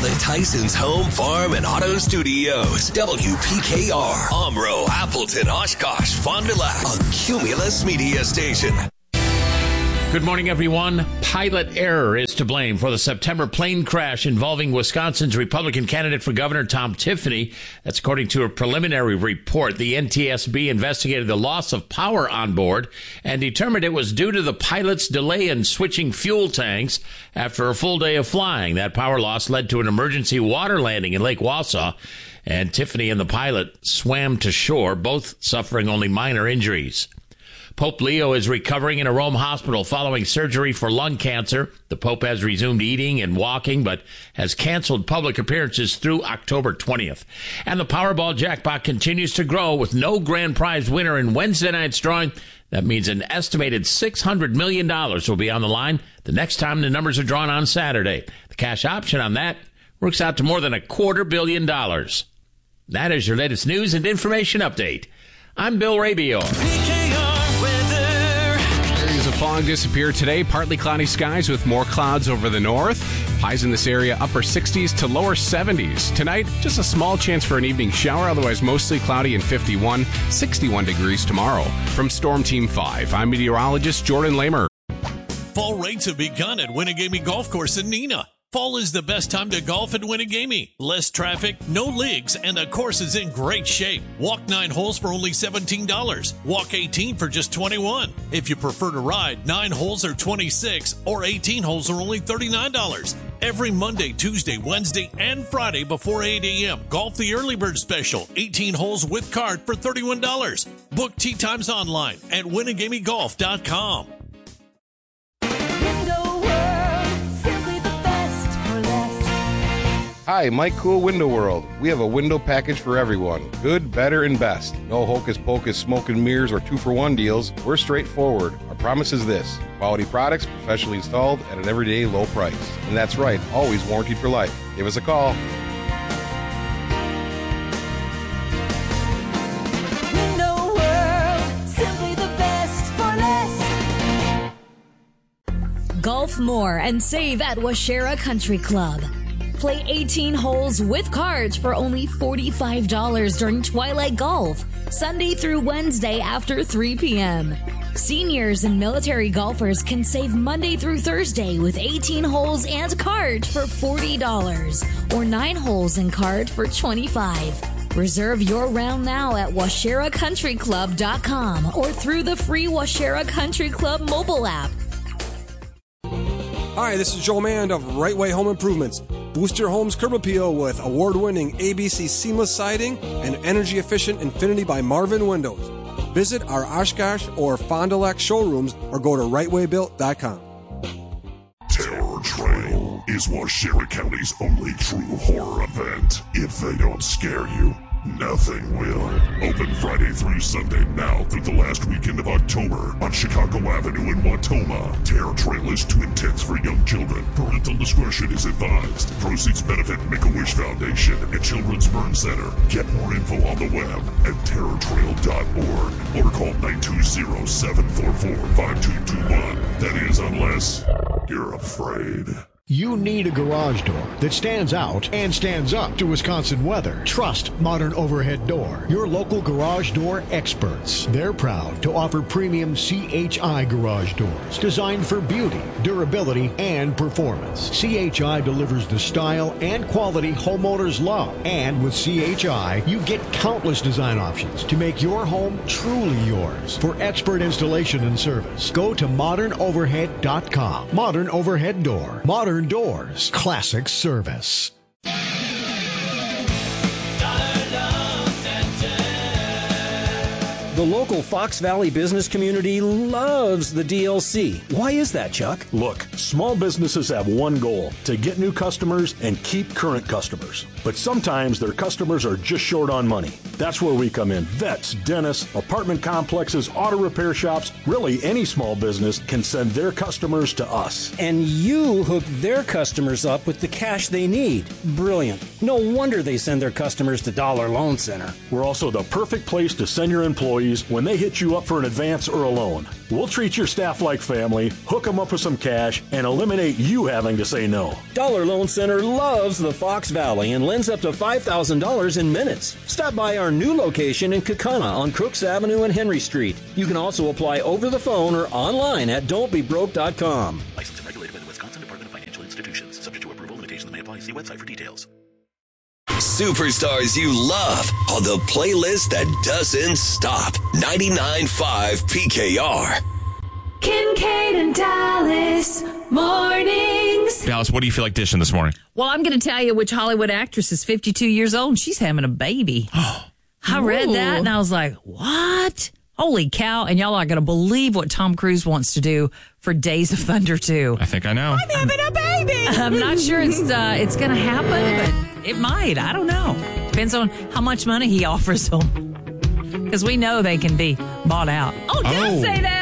the Tyson's Home, Farm, and Auto Studios. WPKR, Omro, Appleton, Oshkosh, Fond du Lac, a Cumulus Media Station. Good morning, everyone. Pilot error is to blame for the September plane crash involving Wisconsin's Republican candidate for governor, Tom Tiffany. That's according to a preliminary report. The NTSB investigated the loss of power on board and determined it was due to the pilot's delay in switching fuel tanks after a full day of flying. That power loss led to an emergency water landing in Lake Wausau, and Tiffany and the pilot swam to shore, both suffering only minor injuries. Pope Leo is recovering in a Rome hospital following surgery for lung cancer. The Pope has resumed eating and walking, but has canceled public appearances through October 20th. And the Powerball jackpot continues to grow with no grand prize winner in Wednesday night's drawing. That means an estimated $600 million will be on the line the next time the numbers are drawn on Saturday. The cash option on that works out to more than $250 million. That is your latest news and information update. I'm Bill Rabior. Fog disappear today. Partly cloudy skies with more clouds over the north. Highs in this area upper 60s to lower 70s. Tonight, just a small chance for an evening shower, otherwise mostly cloudy and 61 degrees tomorrow. From Storm Team 5, I'm meteorologist Jordan Lamer. Fall rates have begun at Winnegamie Golf Course in Neenah. Fall is the best time to golf at Winnegamie. Less traffic, no leagues, and the course is in great shape. Walk 9 holes for only $17. Walk 18 for just $21. If you prefer to ride, 9 holes are $26, or 18 holes are only $39. Every Monday, Tuesday, Wednesday, and Friday before 8 a.m. Golf the Early Bird Special, 18 holes with cart for $31. Book tee times online at WinnegamieGolf.com. Hi, Mike Cool Window World. We have a window package for everyone. Good, better, and best. No hocus pocus, smoke and mirrors, or 2-for-1 deals. We're straightforward. Our promise is this: quality products, professionally installed, at an everyday low price. And that's right, always warranted for life. Give us a call. Window World, simply the best for less. Golf more and save at Waushara Country Club. Play 18 holes with cards for only $45 during Twilight Golf, Sunday through Wednesday after 3 p.m. Seniors and military golfers can save Monday through Thursday with 18 holes and cards for $40 or 9 holes and card for $25. Reserve your round now at WausharaCountryClub.com or through the free Waushara Country Club mobile app. Hi, this is Joe Mand of Right Way Home Improvements. Boost your home's curb appeal with award-winning ABC seamless siding and energy-efficient Infinity by Marvin windows. Visit our Oshkosh or Fond du Lac showrooms or go to rightwaybuilt.com. Terror Trail is Waushara County's only true horror event. If they don't scare you, nothing will. Open Friday through Sunday now through the last weekend of October on Chicago Avenue in Wautoma. Terror Trail is too intense for young children. Parental discretion is advised. Proceeds benefit Make-A-Wish Foundation and Children's Burn Center. Get more info on the web at terrortrail.org or call 920-744-5221. That is, unless you're afraid. You need a garage door that stands out and stands up to Wisconsin weather. Trust Modern Overhead Door, your local garage door experts. They're proud to offer premium CHI garage doors designed for beauty, durability, and performance. CHI delivers the style and quality homeowners love. And with CHI, you get countless design options to make your home truly yours. For expert installation and service, go to modernoverhead.com. Modern Overhead Door. Modern Doors. Classic service. The local Fox Valley business community loves the DLC. Why is that, Chuck? Look, small businesses have one goal: to get new customers and keep current customers. But sometimes their customers are just short on money. That's where we come in. Vets, dentists, apartment complexes, auto repair shops, really any small business can send their customers to us. And you hook their customers up with the cash they need. Brilliant. No wonder they send their customers to Dollar Loan Center. We're also the perfect place to send your employees employees when they hit you up for an advance or a loan. We'll treat your staff like family, hook them up with some cash, and eliminate you having to say no. Dollar Loan Center loves the Fox Valley and lends up to $5,000 in minutes. Stop by our new location in Kaukauna on Crooks Avenue and Henry Street. You can also apply over the phone or online at don'tbebroke.com. Licensed and regulated by the Wisconsin Department of Financial Institutions. Subject to approval, limitations may apply. See website for details. Superstars you love on the playlist that doesn't stop. 99.5 PKR. Kincaid and Dallas mornings. Dallas, what do you feel like dishing this morning? Well, I'm going to tell you which Hollywood actress is 52 years old and she's having a baby. I read that and I was like, what? Holy cow. And y'all aren't going to believe what Tom Cruise wants to do for Days of Thunder 2. I think I know. I'm having a baby. I'm not sure it's going to happen, but it might. I don't know. Depends on how much money he offers them. Because we know they can be bought out. Oh, don't say that.